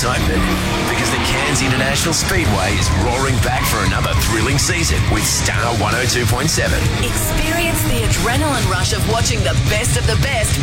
excitement because the Cairns International Speedway is roaring back for another thrilling season with Star 102.7. Experience the adrenaline rush of watching the best